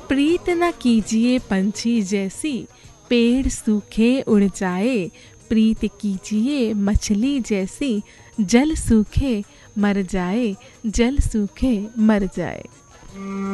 प्रीत न कीजिए पंछी जैसी, पेड़ सूखे उड़ जाए। प्रीत कीजिए मछली जैसी, जल सूखे मर जाए, जल सूखे मर जाए।